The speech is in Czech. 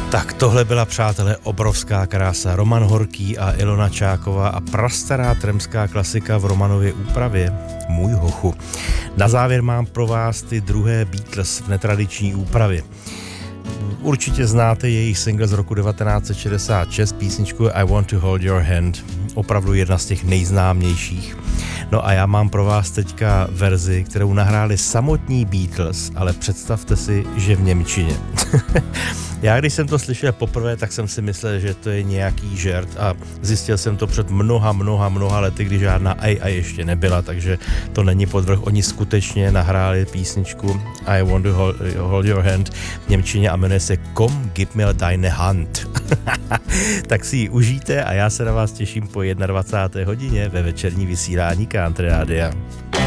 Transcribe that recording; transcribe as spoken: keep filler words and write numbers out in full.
Tak tohle byla, přátelé, obrovská krása. Roman Horký a Ilona Čáková a prastará tremská klasika v Romanově úpravě. Můj hochu. Na závěr mám pro vás ty druhé Beatles v netradiční úpravě. Určitě znáte jejich single z roku devatenáct set šedesát šest, písničku I Want to Hold Your Hand. Opravdu jedna z těch nejznámějších. No a já mám pro vás teďka verzi, kterou nahráli samotní Beatles, ale představte si, že v němčině. Já když jsem to slyšel poprvé, tak jsem si myslel, že to je nějaký žert a zjistil jsem to před mnoha, mnoha, mnoha lety, kdy žádná A I ještě nebyla, takže to není podvrh. Oni skutečně nahráli písničku I Want to Hold, hold Your Hand v němčině a jmenuje se Komm, gib mir deine Hand. Tak si ji užijte a já se na vás těším po dvacáté jedné hodině ve večerní vysílání Country Rádia.